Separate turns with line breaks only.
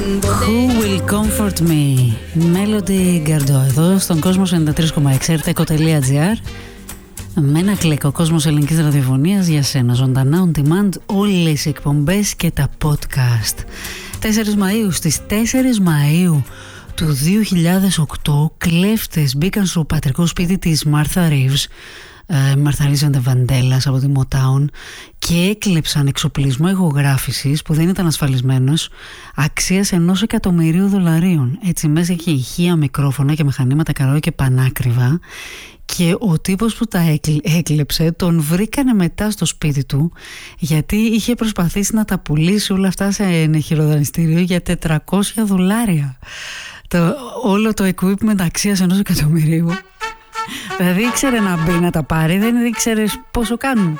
Who will comfort me? Melody Gardot εδώ στον Κόσμος 93,6 rtco.gr με ένα κλικ ο κόσμος ελληνικής ραδιοφωνίας για σένα, ζωντανά on demand, όλες οι εκπομπές και τα podcast. 4 Μαΐου, στις 4 Μαΐου του 2008 κλέφτες μπήκαν στο πατρικό σπίτι της Μάρθα Ρίβς, Μαρθαρίζαντε Βαντέλας από τη Motown, και έκλεψαν εξοπλισμό ηχογράφησης που δεν ήταν ασφαλισμένος, αξίας $1.000.000. Έτσι μέσα είχε ηχεία, μικρόφωνα και μηχανήματα καραόκε πανάκριβα. Και ο τύπος που τα έκλεψε τον βρήκανε μετά στο σπίτι του, γιατί είχε προσπαθήσει να τα πουλήσει όλα αυτά σε ένα χειροδανιστήριο για $400. Όλο το equipment αξίας $1.000.000. Δηλαδή ήξερε να μπει να τα πάρει, δεν ήξερε πόσο κάνουν.